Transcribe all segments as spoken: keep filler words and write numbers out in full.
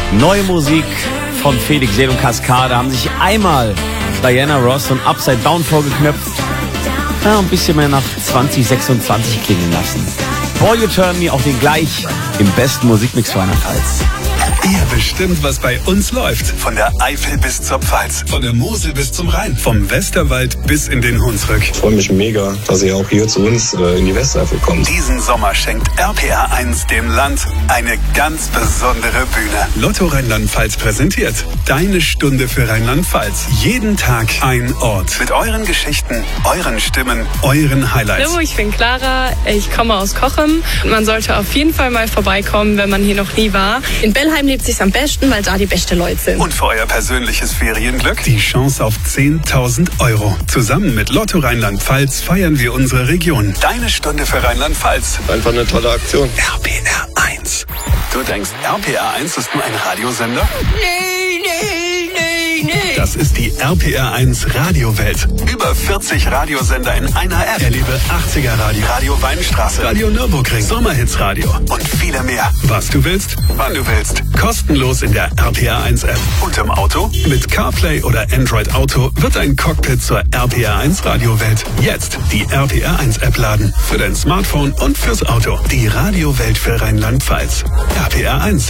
Neue Musik von Felix Jaehn und Kaskade haben sich einmal Diana Ross und Upside Down vorgeknöpft. Ja, ein bisschen mehr nach zwanzig sechsundzwanzig klingen lassen. Boy You Turn Me, auch den gleich im besten Musikmix für Rheinland-Pfalz. Ihr bestimmt, was bei uns läuft. Von der Eifel bis zur Pfalz, von der Mosel bis zum Rhein, vom Westerwald bis in den Hunsrück. Ich freue mich mega, dass ihr auch hier zu uns äh, in die Westeifel kommt. Diesen Sommer schenkt R P R eins dem Land eine ganz besondere Bühne. Lotto Rheinland-Pfalz präsentiert Deine Stunde für Rheinland-Pfalz. Jeden Tag ein Ort. Mit euren Geschichten, euren Stimmen, euren Highlights. Hallo, ich bin Clara, ich komme aus Cochem. Man sollte auf jeden Fall mal vorbeikommen, wenn man hier noch nie war. In Bellheim lebt sich's am besten, weil da die besten Leute sind. Und für euer persönliches Ferienglück die Chance auf zehntausend Euro. Zusammen mit Lotto Rheinland-Pfalz feiern wir unsere Region. Deine Stunde für Rheinland-Pfalz. Einfach eine tolle Aktion. R P R eins. Du denkst, R P R eins ist nur ein Radiosender? Nee, nee, nee, nee. Das ist die R P R eins Radiowelt. Über vierzig Radiosender in einer App. Erlebe achtziger Radio, Radio Weinstraße, Radio Nürburgring, Sommerhitsradio und viele mehr. Was du willst, wann du willst. Kostenlos in der R P R eins App. Und im Auto? Mit CarPlay oder Android Auto wird ein Cockpit zur R P R eins Radiowelt. Jetzt die R P R eins App laden. Für dein Smartphone und fürs Auto. Die Radiowelt für Rheinland-Pfalz. R P R eins.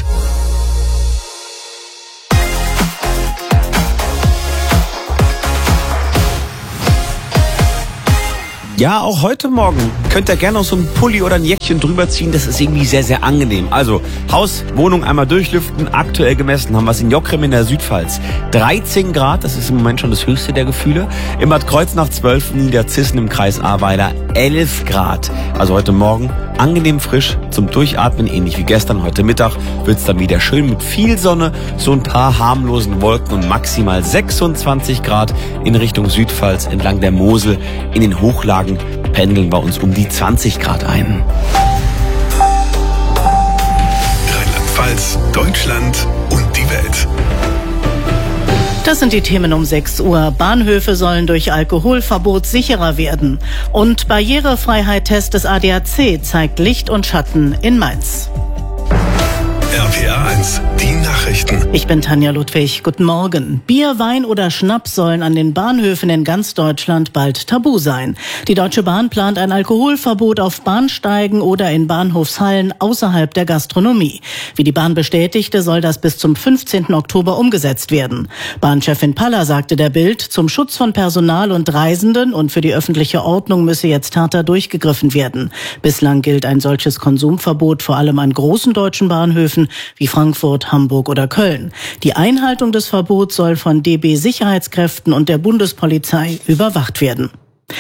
Ja, auch heute Morgen könnt ihr gerne noch so ein Pulli oder ein Jäckchen drüber ziehen. Das ist irgendwie sehr, sehr angenehm. Also Haus, Wohnung einmal durchlüften. Aktuell gemessen haben wir es in Jockrem in der Südpfalz. dreizehn Grad, das ist im Moment schon das höchste der Gefühle. In Bad Kreuznach zwölf, Niederzissen im Kreis Ahrweiler elf Grad. Also heute Morgen angenehm frisch zum Durchatmen, ähnlich wie gestern. Heute Mittag wird's dann wieder schön mit viel Sonne, so ein paar harmlosen Wolken und maximal sechsundzwanzig Grad in Richtung Südpfalz entlang der Mosel. In den Hochlagen pendeln bei uns um die zwanzig Grad ein. Rheinland-Pfalz, Deutschland und die Welt. Das sind die Themen um sechs Uhr. Bahnhöfe sollen durch Alkoholverbot sicherer werden. Und Barrierefreiheit-Test des A D A C zeigt Licht und Schatten in Mainz. R P R eins, die Nachrichten. Ich bin Tanja Ludwig. Guten Morgen. Bier, Wein oder Schnaps sollen an den Bahnhöfen in ganz Deutschland bald tabu sein. Die Deutsche Bahn plant ein Alkoholverbot auf Bahnsteigen oder in Bahnhofshallen außerhalb der Gastronomie. Wie die Bahn bestätigte, soll das bis zum fünfzehnten Oktober umgesetzt werden. Bahnchefin Paller sagte der Bild, zum Schutz von Personal und Reisenden und für die öffentliche Ordnung müsse jetzt härter durchgegriffen werden. Bislang gilt ein solches Konsumverbot vor allem an großen deutschen Bahnhöfen wie Frankfurt, Hamburg oder Köln. Die Einhaltung des Verbots soll von D B-Sicherheitskräften und der Bundespolizei überwacht werden.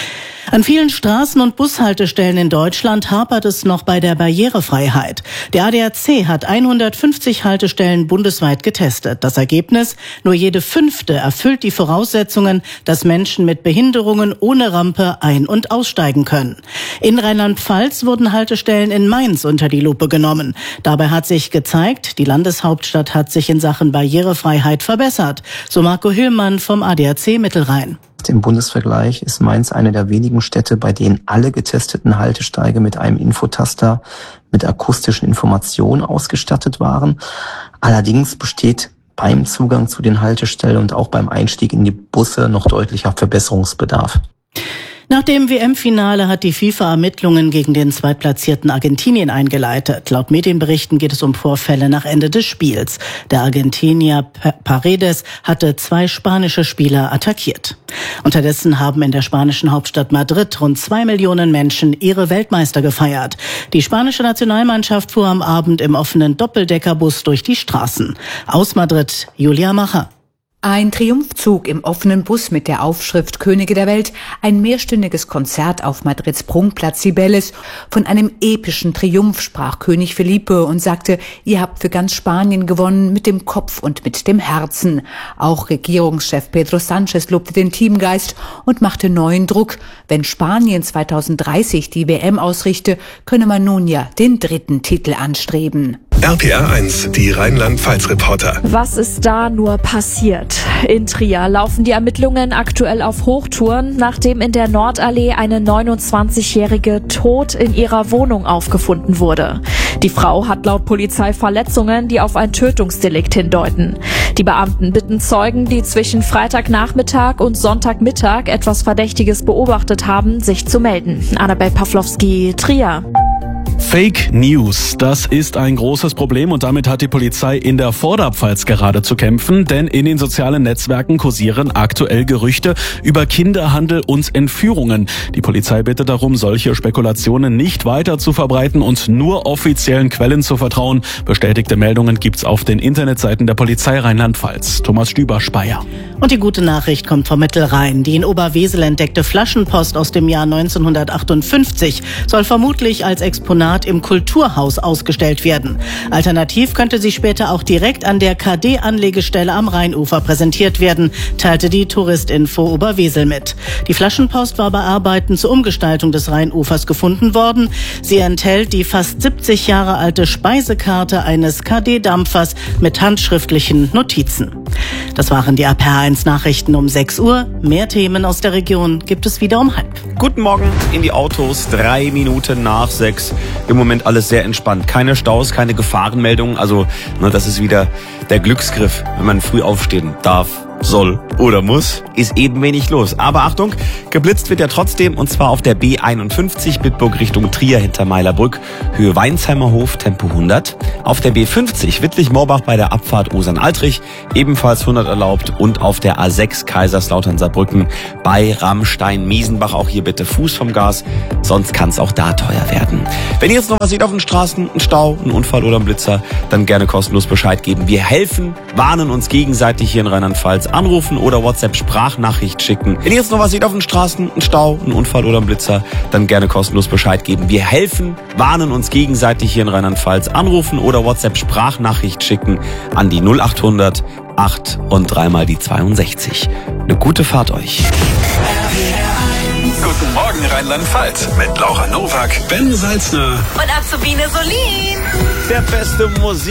An vielen Straßen- und Bushaltestellen in Deutschland hapert es noch bei der Barrierefreiheit. Der A D A C hat hundertfünfzig Haltestellen bundesweit getestet. Das Ergebnis: Nur jede fünfte erfüllt die Voraussetzungen, dass Menschen mit Behinderungen ohne Rampe ein- und aussteigen können. In Rheinland-Pfalz wurden Haltestellen in Mainz unter die Lupe genommen. Dabei hat sich gezeigt, die Landeshauptstadt hat sich in Sachen Barrierefreiheit verbessert. So Marco Hillmann vom A D A C Mittelrhein. Im Bundesvergleich ist Mainz eine der wenigen Städte, bei denen alle getesteten Haltesteige mit einem Infotaster mit akustischen Informationen ausgestattet waren. Allerdings besteht beim Zugang zu den Haltestellen und auch beim Einstieg in die Busse noch deutlicher Verbesserungsbedarf. Nach dem W M-Finale hat die FIFA Ermittlungen gegen den zweitplatzierten Argentinien eingeleitet. Laut Medienberichten geht es um Vorfälle nach Ende des Spiels. Der Argentinier Paredes hatte zwei spanische Spieler attackiert. Unterdessen haben in der spanischen Hauptstadt Madrid rund zwei Millionen Menschen ihre Weltmeister gefeiert. Die spanische Nationalmannschaft fuhr am Abend im offenen Doppeldeckerbus durch die Straßen. Aus Madrid, Julia Macher. Ein Triumphzug im offenen Bus mit der Aufschrift Könige der Welt, ein mehrstündiges Konzert auf Madrids Prunkplatz Cibeles. Von einem epischen Triumph sprach König Felipe und sagte, ihr habt für ganz Spanien gewonnen, mit dem Kopf und mit dem Herzen. Auch Regierungschef Pedro Sánchez lobte den Teamgeist und machte neuen Druck. Wenn Spanien zweitausenddreißig die W M ausrichte, könne man nun ja den dritten Titel anstreben. R P R eins, die Rheinland-Pfalz-Reporter. Was ist da nur passiert? In Trier laufen die Ermittlungen aktuell auf Hochtouren, nachdem in der Nordallee eine neunundzwanzigjährige tot in ihrer Wohnung aufgefunden wurde. Die Frau hat laut Polizei Verletzungen, die auf ein Tötungsdelikt hindeuten. Die Beamten bitten Zeugen, die zwischen Freitagnachmittag und Sonntagmittag etwas Verdächtiges beobachtet haben, sich zu melden. Annabel Pawlowski, Trier. Fake News, das ist ein großes Problem und damit hat die Polizei in der Vorderpfalz gerade zu kämpfen, denn in den sozialen Netzwerken kursieren aktuell Gerüchte über Kinderhandel und Entführungen. Die Polizei bittet darum, solche Spekulationen nicht weiter zu verbreiten und nur offiziellen Quellen zu vertrauen. Bestätigte Meldungen gibt's auf den Internetseiten der Polizei Rheinland-Pfalz. Thomas Stüber-Speyer. Und die gute Nachricht kommt vom Mittelrhein. Die in Oberwesel entdeckte Flaschenpost aus dem Jahr neunzehnhundertachtundfünfzig soll vermutlich als Exponat im Kulturhaus ausgestellt werden. Alternativ könnte sie später auch direkt an der K D-Anlegestelle am Rheinufer präsentiert werden, teilte die Touristinfo Oberwesel mit. Die Flaschenpost war bei Arbeiten zur Umgestaltung des Rheinufers gefunden worden. Sie enthält die fast siebzig Jahre alte Speisekarte eines K D-Dampfers mit handschriftlichen Notizen. Das waren die A P H eins Nachrichten um sechs Uhr. Mehr Themen aus der Region gibt es wieder um halb. Guten Morgen in die Autos, drei Minuten nach sechs. Im Moment alles sehr entspannt. Keine Staus, keine Gefahrenmeldungen. Also, ne, das ist wieder der Glücksgriff, wenn man früh aufstehen darf, soll oder muss, ist eben wenig los. Aber Achtung, geblitzt wird ja trotzdem, und zwar auf der B einundfünfzig Bitburg Richtung Trier hinter Meilerbrück, Höhe Weinsheimer Hof, Tempo hundert. Auf der B fünfzig Wittlich-Morbach bei der Abfahrt Osern-Altrich, ebenfalls hundert erlaubt. Und auf der A sechs Kaiserslautern-Saarbrücken bei Rammstein-Miesenbach, auch hier bitte Fuß vom Gas, sonst kann es auch da teuer werden. Wenn ihr jetzt noch was seht auf den Straßen, einen Stau, einen Unfall oder einen Blitzer, dann gerne kostenlos Bescheid geben. Wir helfen, warnen uns gegenseitig hier in Rheinland-Pfalz. Anrufen oder WhatsApp-Sprachnachricht schicken. Wenn ihr jetzt noch was seht auf den Straßen, einen Stau, einen Unfall oder einen Blitzer, dann gerne kostenlos Bescheid geben. Wir helfen, warnen uns gegenseitig hier in Rheinland-Pfalz. Anrufen oder WhatsApp-Sprachnachricht schicken an die null achthundert acht und dreimal die zweiundsechzig. Eine gute Fahrt euch. Guten Morgen Rheinland-Pfalz mit Laura Nowak, Ben Salzner und Azubine Solin. Der beste Musik.